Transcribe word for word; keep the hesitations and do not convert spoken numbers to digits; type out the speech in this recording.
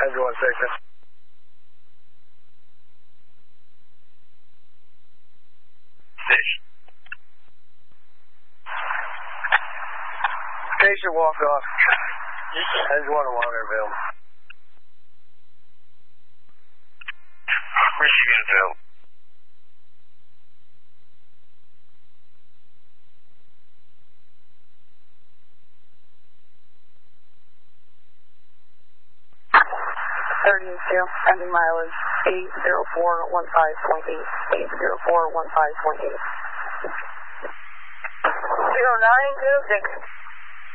Edge one station. Station. Station walk off. Edge one to Walkerville. Michiganville. thirty-two, ending mileage eight zero four one five point eight, eight zero four one five point eight. zero nine zero six.